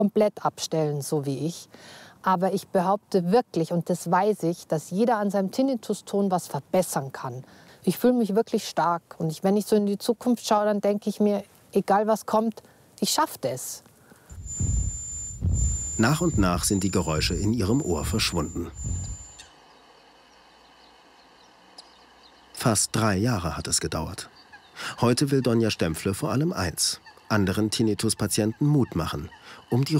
komplett abstellen, so wie ich. Aber ich behaupte wirklich, und das weiß ich, dass jeder an seinem Tinnituston was verbessern kann. Ich fühle mich wirklich stark. Und wenn ich so in die Zukunft schaue, dann denke ich mir, egal was kommt, ich schaffe das. Nach und nach sind die Geräusche in ihrem Ohr verschwunden. Fast 3 Jahre hat es gedauert. Heute will Donja Stempfle vor allem eins: anderen Tinnitus-Patienten Mut machen, um die